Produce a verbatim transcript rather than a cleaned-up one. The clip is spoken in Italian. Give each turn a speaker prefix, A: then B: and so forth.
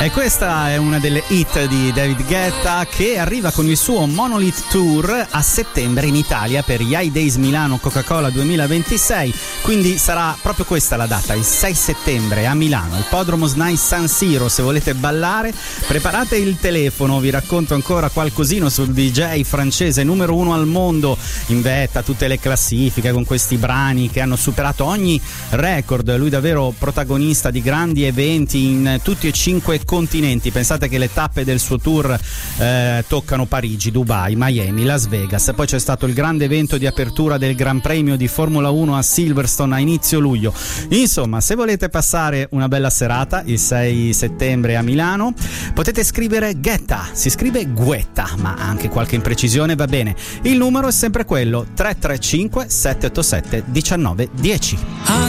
A: E questa è una delle hit di David Guetta, che arriva con il suo Monolith Tour a settembre in Italia per gli High Days Milano Coca-Cola duemilaventisei, quindi sarà proprio questa la data, il sei settembre a Milano, Ippodromo S N A I San Siro. Se volete ballare preparate il telefono, vi racconto ancora qualcosino sul D J francese numero uno al mondo, in vetta a tutte le classifiche con questi brani che hanno superato ogni record. Lui davvero protagonista di grandi eventi in tutti e cinque continenti. Pensate che le tappe del suo tour eh, toccano Parigi, Dubai, Miami, Las Vegas, poi c'è stato il grande evento di apertura del Gran Premio di Formula uno a Silverstone a inizio luglio. Insomma, se volete passare una bella serata il sei settembre a Milano, potete scrivere Guetta, si scrive Guetta, ma anche qualche imprecisione va bene. Il numero è sempre quello, tre tre cinque sette otto sette uno nove uno zero.